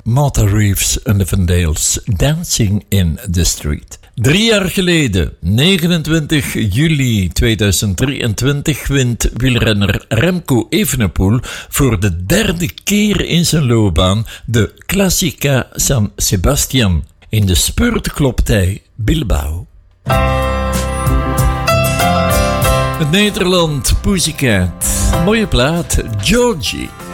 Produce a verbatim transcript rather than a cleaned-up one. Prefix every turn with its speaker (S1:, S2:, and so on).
S1: Martha Reeves en de Vandells, Dancing in the Street. Drie jaar geleden, negenentwintig juli tweeduizend drieëntwintig, wint wielrenner Remco Evenepoel voor de derde keer in zijn loopbaan de Classica San Sebastian. In de spurt klopt hij Bilbao. Het Nederland, Pussycat, mooie plaat, Georgie.